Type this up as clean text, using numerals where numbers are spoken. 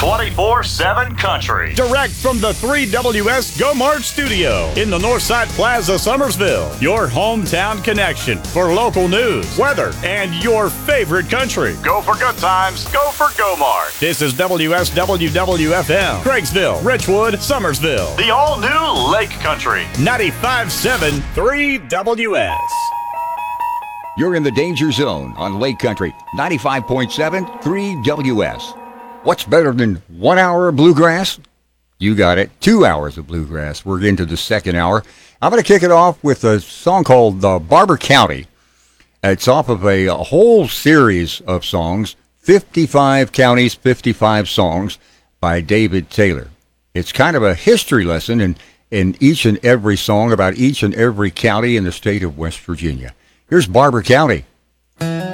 24/7 country. Direct from the 3WS Go Mart studio in the Northside Plaza, Summersville. Your hometown connection for local news, weather, and your favorite country. Go for good times. Go for Go Mart. This is WSWWFM, Craigsville, Richwood, Summersville. The all-new Lake Country. 95.7 3WS. You're in the danger zone on Lake Country, 95.7 3WS. What's better than 1 hour of bluegrass? You got it, 2 hours of bluegrass. We're into the second hour. I'm going to kick it off with a song called Barber County. It's off of a whole series of songs, 55 Counties, 55 Songs by David Taylor. It's kind of a history lesson in each and every song about each and every county in the state of West Virginia. Here's Barber County.